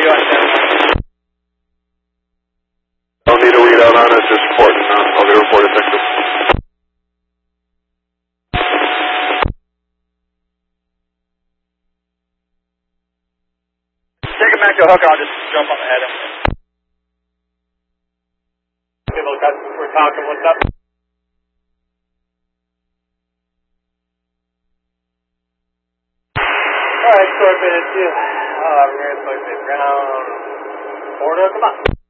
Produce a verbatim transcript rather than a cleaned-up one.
you on ten one? Don't need a readout on it, just reporting. Uh, I'll be reported Texas. Take him back to a hooker, I'll just jump on the head. People got, we're talking, what's up? Alright, Scorpion, it's you. Uh, we're gonna play the ground. Order, come on.